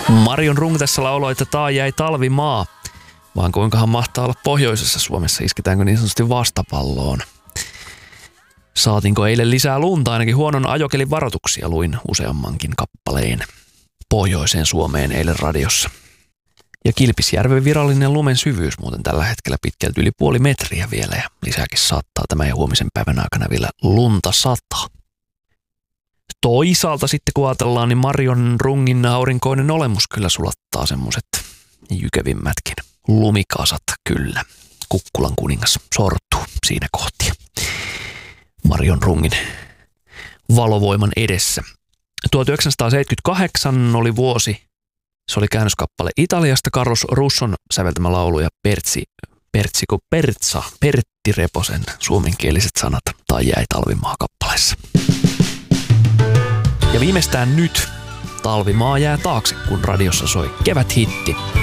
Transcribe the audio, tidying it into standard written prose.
Marion Rung tässä lauloi, että taa jäi talvimaa. Vaan kuinkahan mahtaa olla pohjoisessa Suomessa? Isketäänkö niin sanotusti vastapalloon? Saatinko eilen lisää lunta? Ainakin huonon ajokelin varoituksia luin useammankin kappaleen pohjoiseen Suomeen eilen radiossa. Ja Kilpisjärven virallinen lumen syvyys muuten tällä hetkellä pitkälti yli 0,5 metriä vielä. Ja lisääkin saattaa tämän ja huomisen päivän aikana vielä lunta sataa. Toisaalta sitten kun ajatellaan, niin Marion Rungin aurinkoinen olemus kyllä sulattaa semmoiset jykevimmätkin lumikasat kyllä. Kukkulan kuningas sortuu siinä kohtia Marion Rungin valovoiman edessä. 1978 oli vuosi. Se oli käännöskappale Italiasta, Carlos Russon säveltämä laulu ja Pertti Reposen suomenkieliset sanat tai jäi talvimaa kappaleessa. Ja viimeistään nyt talvimaa jää taakse, kun radiossa soi keväthitti.